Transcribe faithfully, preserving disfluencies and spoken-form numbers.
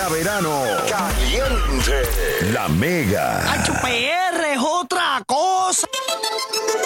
para verano. Caliente. La Mega. H P R es otra cosa.